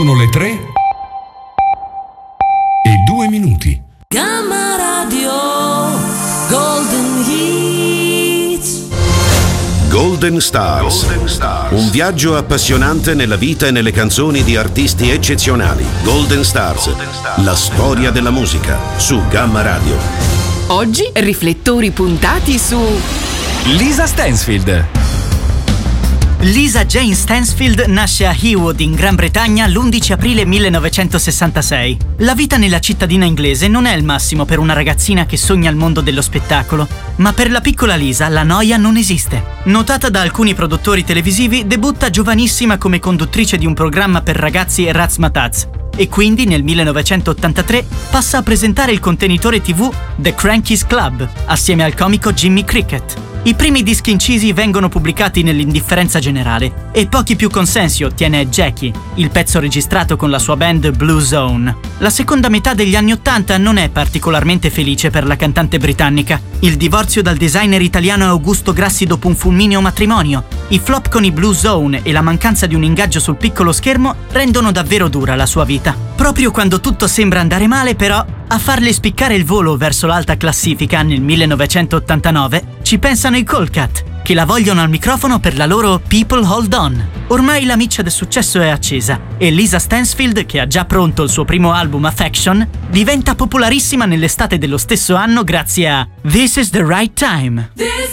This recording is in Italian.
Sono le 3:02. Gamma Radio Golden Hits. Golden Stars. Un viaggio appassionante nella vita e nelle canzoni di artisti eccezionali. Golden Stars. La storia della musica su Gamma Radio. Oggi riflettori puntati su Lisa Stansfield. Lisa Jane Stansfield nasce a Heywood in Gran Bretagna l'11 aprile 1966. La vita nella cittadina inglese non è il massimo per una ragazzina che sogna il mondo dello spettacolo, ma per la piccola Lisa la noia non esiste. Notata da alcuni produttori televisivi, debutta giovanissima come conduttrice di un programma per ragazzi Razzmatazz e quindi nel 1983 passa a presentare il contenitore TV The Cranky's Club assieme al comico Jimmy Cricket. I primi dischi incisi vengono pubblicati nell'indifferenza generale e pochi più consensi ottiene Jackie, il pezzo registrato con la sua band Blue Zone. La seconda metà degli anni '80 non è particolarmente felice per la cantante britannica. Il divorzio dal designer italiano Augusto Grassi dopo un fulmineo matrimonio, i flop con i Blue Zone e la mancanza di un ingaggio sul piccolo schermo rendono davvero dura la sua vita. Proprio quando tutto sembra andare male, però, a farle spiccare il volo verso l'alta classifica nel 1989 ci pensano i Coldcut, che la vogliono al microfono per la loro People Hold On. Ormai la miccia del successo è accesa e Lisa Stansfield, che ha già pronto il suo primo album Affection, diventa popolarissima nell'estate dello stesso anno grazie a This Is the Right Time.